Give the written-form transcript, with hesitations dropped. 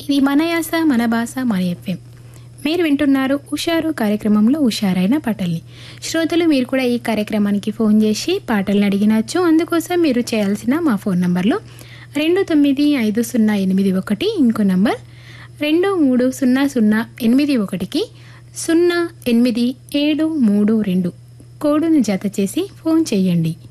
ఇది మన యాస మన భాష మన ఎఫ్ఎం. మీరు వింటున్నారు ఉషారు కార్యక్రమంలో ఉషారైన పాటల్ని. శ్రోతలు మీరు కూడా ఈ కార్యక్రమానికి ఫోన్ చేసి పాటలను అడిగినచ్చు. అందుకోసం మీరు చేయాల్సిన మా ఫోన్ నంబర్లు 295081, ఇంకో నంబర్ 230081కి 08732 కోడును జత చేసి ఫోన్ చేయండి.